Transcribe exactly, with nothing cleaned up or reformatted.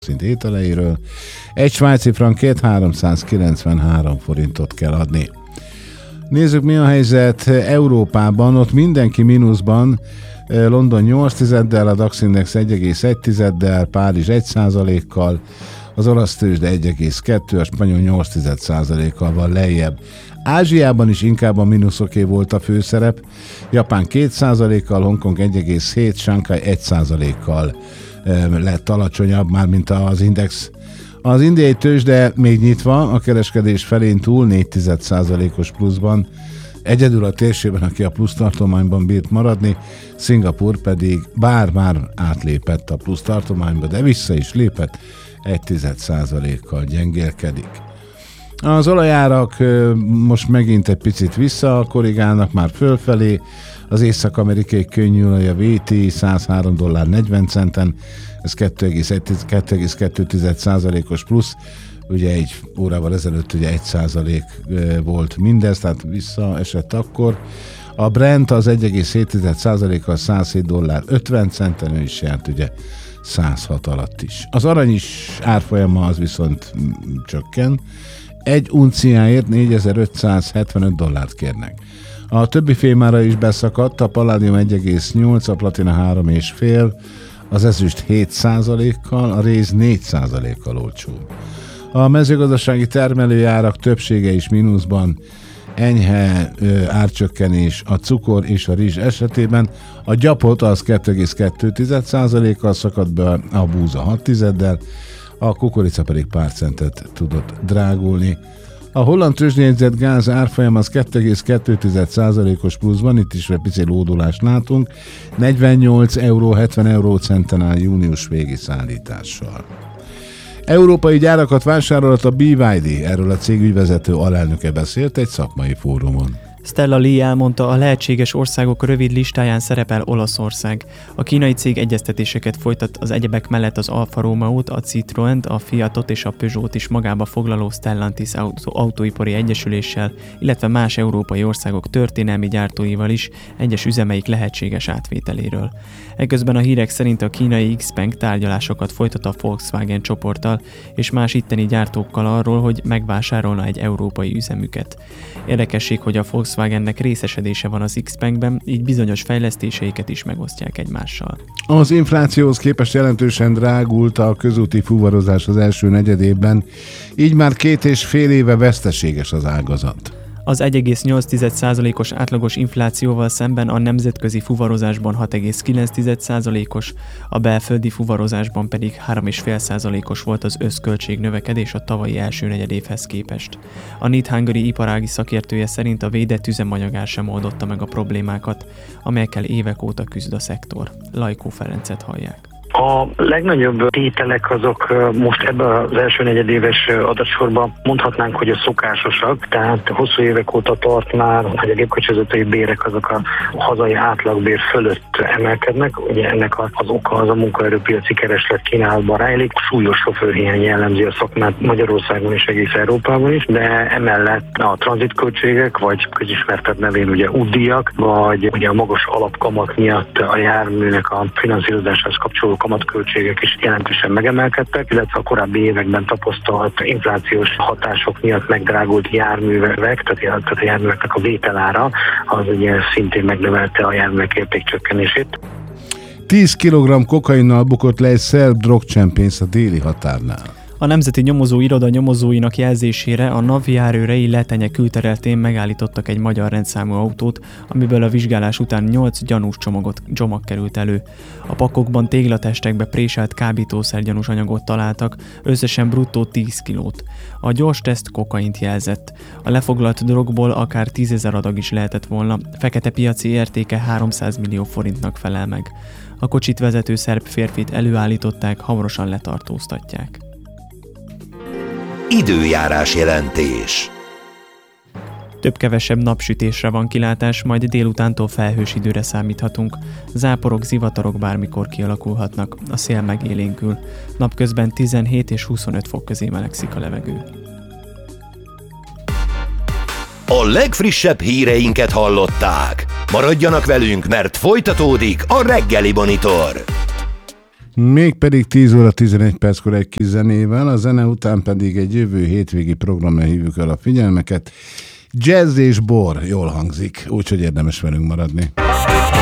szint ételeiről. Egy svájci frankért háromszázkilencvenhárom forintot kell adni. Nézzük, mi a helyzet Európában. Ott mindenki mínuszban. London nyolc tizeddel, a DAX Index egy egész egy tizeddel, Párizs egy százalékkal, az olasz tőzsde egy egész kettő, a spanyol nyolc tized százalékkal van lejjebb. Ázsiában is inkább a mínuszoké volt a főszerep. Japán két százalékkal, Hongkong egy egész hét, Shanghai egy százalékkal lett alacsonyabb, már mint az index. Az indiai tőzsde még nyitva, a kereskedés felén túl négy tized százalékos pluszban. Egyedül a térségben, aki a plusz tartományban bírt maradni, Szingapúr pedig bár már átlépett a plusz tartományba, de vissza is lépett, egy tized százalékkal gyengélkedik. Az olajárak most megint egy picit visszakorrigálnak már fölfelé, az észak-amerikai könnyűolaj a vé té száz három dollár negyven centen, ez kettő egész kettő tized százalékos plusz, ugye egy órával ezelőtt ugye egy százalék volt mindez, tehát visszaesett akkor. A Brent az egy egész hét tized százalékkal százhét dollár ötven centen, ő is járt ugye száz hat alatt is. Az arany is árfolyama az viszont csökken, egy unciáért négyezer-ötszázhetvenöt dollárt kérnek. A többi fémára is beszakadt, a paládium egy egész nyolc, a platina három egész öt, az ezüst hét százalékkal, a réz négy százalékkal olcsóbb. A mezőgazdasági termelőárak többsége is mínuszban, enyhe ö, árcsökkenés a cukor és a rizs esetében, a gyapot az kettő egész kettő tized százalékkal szakadt be, a búza hat tizeddel, a kukorica pedig pár centet tudott drágulni. A holland tőzsdén gáz árfolyam az kettő egész kettő tized százalékos pluszban, itt is egy pici lódulást látunk, negyvennyolc euró hetven eurócenten áll június végi szállítással. Európai gyárakat vásárolt a bé vé dé, erről a cég ügyvezető alelnöke beszélt egy szakmai fórumon. Stella Lee elmondta, a lehetséges országok rövid listáján szerepel Olaszország. A kínai cég egyeztetéseket folytat az egyebek mellett az Alfa Romeo-t, a Citroent, a Fiatot és a Peugeot is magába foglaló Stellantis autó, autóipari egyesüléssel, illetve más európai országok történelmi gyártóival is egyes üzemeik lehetséges átvételéről. Eközben a hírek szerint a kínai Xpeng tárgyalásokat folytat a Volkswagen csoporttal és más itteni gyártókkal arról, hogy megvásárolna egy európai üzemüket. Érdekesség, hogy a Volkswagennek részesedése van az Xpengben, így bizonyos fejlesztéseiket is megosztják egymással. Az inflációhoz képest jelentősen drágult a közúti fuvarozás az első negyedévben, így már két és fél éve veszteséges az ágazat. Az egy egész nyolc tized százalékos átlagos inflációval szemben a nemzetközi fuvarozásban hat egész kilenc tized százalékos, a belföldi fuvarozásban pedig három egész öt százalékos volt az összköltség növekedés a tavalyi első negyedévhez képest. A Need Hungary iparági szakértője szerint a védett üzemanyagár sem oldotta meg a problémákat, amelyekkel évek óta küzd a szektor. Lajkó Ferencet hallják. A legnagyobb tételek azok most ebben az első negyedéves adatsorban mondhatnánk, hogy a szokásosak, tehát hosszú évek óta tart már, hogy a gépkocsivezetői bérek azok a hazai átlagbér fölött emelkednek. Ugye ennek az oka az a munkaerőpiaci kereslet kínálatban rejlik. Súlyos sofőrhiány jellemzi a szakmát Magyarországon és egész Európában is, de emellett a tranzitköltségek, vagy közismertebb nevén ugye útdíjak, vagy ugye a magas alapkamat miatt a járműnek a finanszírozáshoz kapcsolódó kamatköltségek is jelentősen megemelkedtek, illetve a korábbi években tapasztalt inflációs hatások miatt megdrágult járművek, tehát a járműveknek a vételára, az ugye szintén megnövelte a járművek értékcsökkenését. tíz kilogramm kokainnal bukott le egy szerb drogcsempész a déli határnál. A Nemzeti Nyomozó Iroda nyomozóinak jelzésére a Navjárőrei Letenye külterületén megállítottak egy magyar rendszámú autót, amiből a vizsgálás után nyolc gyanús csomagot, csomag került elő. A pakokban téglatestekbe préselt kábítószergyanús anyagot találtak, összesen bruttó tíz kilót. A gyors teszt kokaint jelzett. A lefoglalt drogból akár tízezer adag is lehetett volna, fekete piaci értéke háromszáz millió forintnak felel meg. A kocsit vezető szerb férfit előállították, hamarosan letartóztatják. Időjárás jelentés. Több-kevesebb napsütésre van kilátás, majd délutántól felhős időre számíthatunk. Záporok, zivatarok bármikor kialakulhatnak, a szél megélénkül. Napközben tizenhét és huszonöt fok közé melegszik a levegő. A legfrissebb híreinket hallották. Maradjanak velünk, mert folytatódik a Reggeli Monitor. Mégpedig tíz óra tizenegy perckor egy kis zenével, a zene után pedig egy jövő hétvégi programra hívjuk el a figyelmeket. Jazz és bor jól hangzik, úgyhogy érdemes velünk maradni.